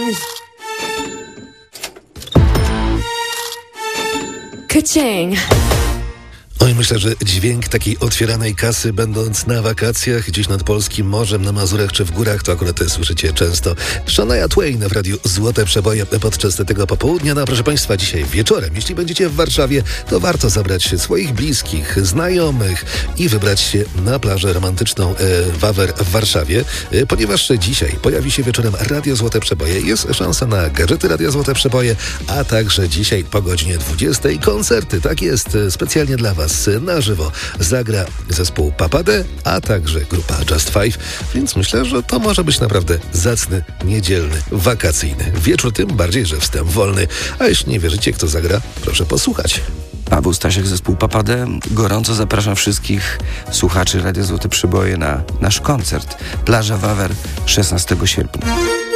James. Ka-ching. Oj, myślę, że dźwięk takiej otwieranej kasy, będąc na wakacjach gdzieś nad polskim morzem, na Mazurach czy w górach, to akurat słyszycie często. Shania Twain w radiu Złote Przeboje podczas tego popołudnia. No, proszę Państwa, dzisiaj wieczorem, jeśli będziecie w Warszawie, to warto zabrać swoich bliskich, znajomych i wybrać się na plażę romantyczną Wawer w Warszawie, ponieważ dzisiaj pojawi się wieczorem Radio Złote Przeboje. Jest szansa na gadżety Radia Złote Przeboje, a także dzisiaj po godzinie 20 koncerty. Tak jest, specjalnie dla Was na żywo zagra zespół Papade, a także grupa Just Five, więc myślę, że to może być naprawdę zacny, niedzielny, wakacyjny wieczór, tym bardziej, że wstęp wolny. A jeśli nie wierzycie, kto zagra, proszę posłuchać. Paweł Stasiak, zespół Papade. Gorąco zapraszam wszystkich słuchaczy Radia Złote Przeboje na nasz koncert. Plaża Wawer 16 sierpnia.